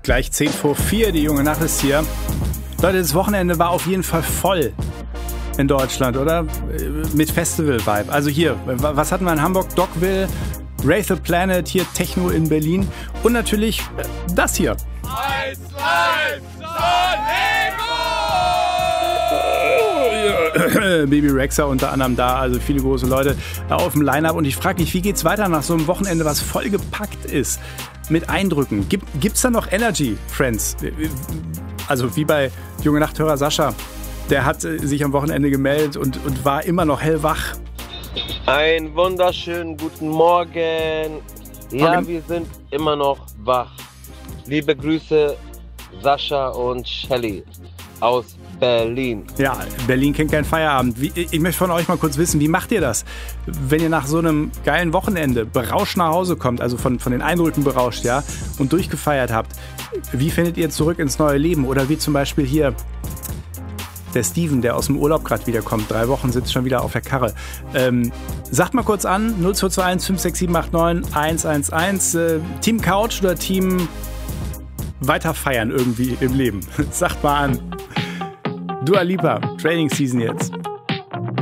Gleich 3:10, die junge Nacht ist hier. Leute, das Wochenende war auf jeden Fall voll in Deutschland, oder? Mit Festival-Vibe. Also hier, was hatten wir in Hamburg? Dogville, Wraith the Planet, hier Techno in Berlin und natürlich das hier. Eins live, Baby Rexha unter anderem da, also viele große Leute auf dem Line-Up und ich frage mich, wie geht's weiter nach so einem Wochenende, was vollgepackt ist mit Eindrücken? Gibt's da noch Energy, Friends? Also wie bei junge Nachthörer Sascha, der hat sich am Wochenende gemeldet und war immer noch hellwach. Einen wunderschönen guten Morgen. Ja, wir sind immer noch wach. Liebe Grüße, Sascha und Shelly aus Berlin. Ja, Berlin kennt keinen Feierabend. Ich möchte von euch mal kurz wissen, wie macht ihr das, wenn ihr nach so einem geilen Wochenende berauscht nach Hause kommt, also von den Eindrücken berauscht, ja, und durchgefeiert habt? Wie findet ihr zurück ins neue Leben? Oder wie zum Beispiel hier der Steven, der aus dem Urlaub gerade wiederkommt. 3 Wochen sitzt schon wieder auf der Karre. Sagt mal kurz an, 0221 56789 111. Team Couch oder Team weiterfeiern irgendwie im Leben? Sagt mal an. Dua Lipa, Training Season jetzt.